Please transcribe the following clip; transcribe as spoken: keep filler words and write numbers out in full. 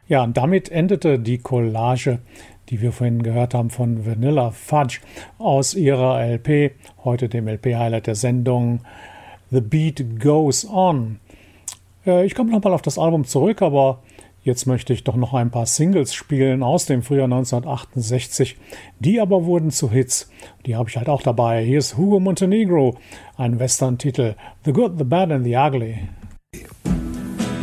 Ja, und damit endete die Collage, die wir vorhin gehört haben von Vanilla Fudge aus ihrer L P, heute dem L P-Highlight der Sendung The Beat Goes On. Äh, ich komme nochmal auf das Album zurück, aber jetzt möchte ich doch noch ein paar Singles spielen aus dem Frühjahr neunzehnhundertachtundsechzig. Die aber wurden zu Hits. Die habe ich halt auch dabei. Hier ist Hugo Montenegro, ein Western-Titel, The Good, The Bad and The Ugly.